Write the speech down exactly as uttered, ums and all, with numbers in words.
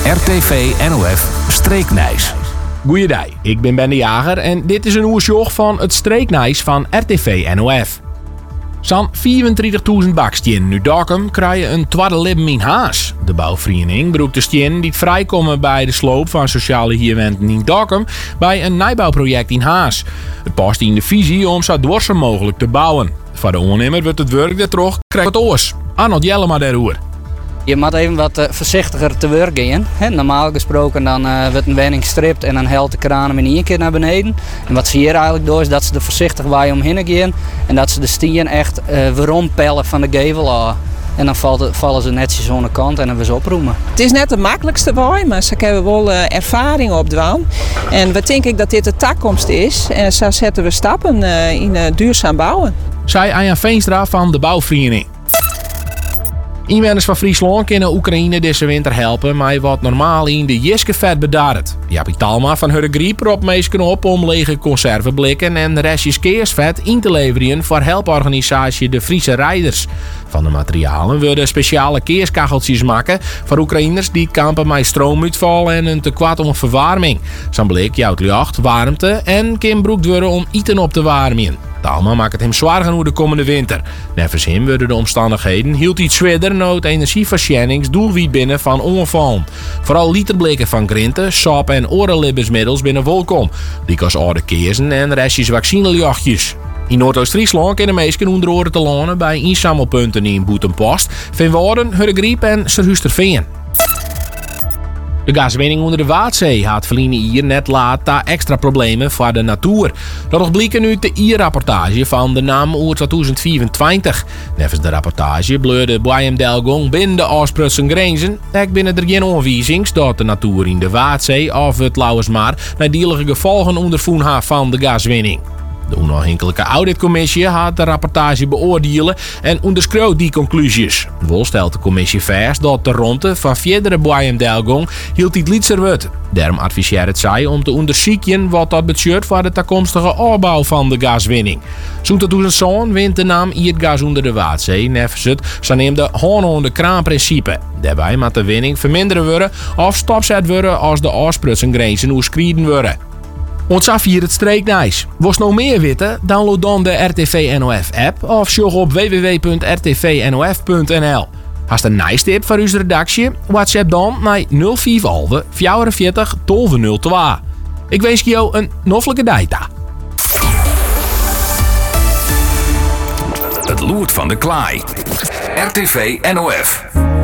R T V N O F Streeknijs. Goeiedag, ik ben Ben de Jager en dit is een oersjoch van het Streeknijs van R T V N O F. Zo'n vierentwintigduizend bakstien nu Dokkum krijgen een tweede leven in Haas. De bouwvereniging beroept de stien die vrijkomen bij de sloop van sociale hierwenten in Dokkum bij een nijbouwproject in Haas. Het past in de visie om zo dwarser mogelijk te bouwen. Voor de ondernemer wordt het werk er terug krijgt het oors. Arnold Jellema daarover. Je moet even wat uh, voorzichtiger te werk gaan. He, normaal gesproken dan uh, wordt een wenning gestript en dan helt de kraan hem in één keer naar beneden. En wat ze hier eigenlijk doen is dat ze er voorzichtig bij omheen gaan en dat ze de stien echt uh, weerom pellen van de gevel af. En dan valt het, vallen ze netjes aan de kant en dan weer ze oproemen. Het is net de makkelijkste bij, maar ze hebben wel uh, ervaring opdwaan. En we denken dat dit de toekomst is. En zo zetten we stappen uh, in uh, duurzaam bouwen. Zei Anja Veenstra van de bouwvereniging. Inwoners van Friesland kunnen Oekraïne deze winter helpen met wat normaal in de Jiskevet bedaart. Jaapie Talma van Hurre Griep roept meesken op om lege conserveblikken en restjes keersvet in te leveren voor helporganisatie de Friese Rijders. Van de materialen worden speciale keerskacheltjes maken voor Oekraïners die kampen met stroomuitval en een tekort om verwarming. Zo'n blik jouwt lucht, warmte en kan gebruikt worden om eten op te warmen. Talma maakt het hem zwaar genoeg de komende winter. Nevens hem worden de omstandigheden hield iets zwaarder nood energieverschijningsdoelwiet binnen van ongevallen. Vooral literblikken van grinten, sap en orenlibbersmiddels binnen welkom. Die als oude keersen en restjes vaccinejachtjes. In Noordoost-Friesland kunnen meesten onder oren te lonen bij inzamelpunten in Boetenpost, Veenwoorden, Hurregriep en Serhusterveen. De gaswinning onder de Waadzee had verliezen hier net laat daar extra problemen voor de natuur. Dat is blijken nu de I R-rapportage van de N A M uit tweeduizend vierentwintig. Nevens de rapportage bleurde Brian Delgong binnen de afsprutsen grenzen. Ook binnen er geen aanwijzings dat de natuur in de Waadzee of het Lauwersmaar nadielige gevolgen ondervoen heeft van de gaswinning. De onafhankelijke auditcommissie had de rapportage beoordelen en onderschreeuwt die conclusies. Wel stelt de commissie vast dat de ronde van verdere Brian Delgong hield dit lietser wordt. Daarom adviseert het zij om te onderzoeken wat dat betekent voor de toekomstige opbouw van de gaswinning. Zo'n tweeduizend zo'n wint de naam I het gas onder de Waadzee nevens het zogenaamde haan-onder kraan-principe. Daarbij moet de winning verminderen worden of stopzet worden als de afsprutsenggrenzen overschreden worden. Ons af hier het Streeknijs. Wist nog meer weten? Download dan de R T V N O F app of zoek op w w w punt r t v n o f punt n l. Hast een nice tip voor uw redactie? WhatsApp dan naar nul vijf elf vierenveertig twaalf nul twee. Ik wens je jou een noffelijke data. Het loert van de klaai. R T V N O F.